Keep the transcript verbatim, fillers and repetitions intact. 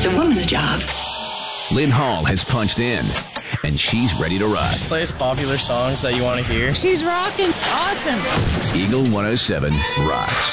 It's a woman's job. Lynn Hall has punched in, and she's ready to ride. Just plays popular songs that you want to hear. She's rocking. Awesome. Eagle one oh seven rocks.